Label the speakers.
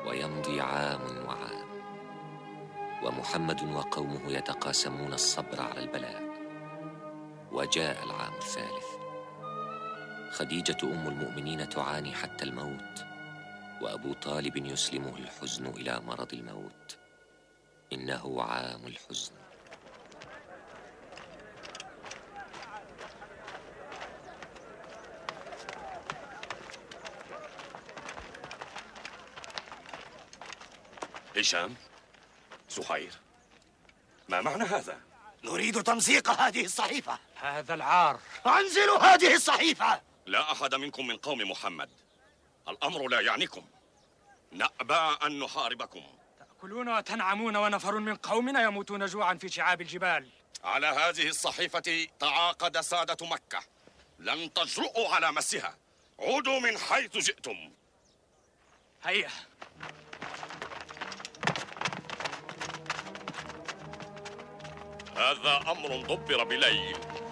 Speaker 1: ويمضي عام وعام، ومحمد وقومه يتقاسمون الصبر على البلاء. وجاء العام الثالث، خديجة أم المؤمنين تعاني حتى الموت، وأبو طالب يسلمه الحزن إلى مرض الموت. إنه عام الحزن.
Speaker 2: هشام، زهير، ما معنى هذا؟
Speaker 3: نريد تمزيق هذه الصحيفة.
Speaker 4: هذا العار.
Speaker 3: أنزلوا هذه الصحيفة.
Speaker 2: لا أحد منكم من قوم محمد. الأمر لا يعنيكم. نأبى أن نحاربكم.
Speaker 4: تأكلون وتنعمون ونفر من قومنا يموتون جوعا في شعاب الجبال.
Speaker 2: على هذه الصحيفة تعاقد سادة مكة، لن تجرؤوا على مسها. عودوا من حيث جئتم.
Speaker 4: هيا.
Speaker 2: هذا أمر دبر بليل.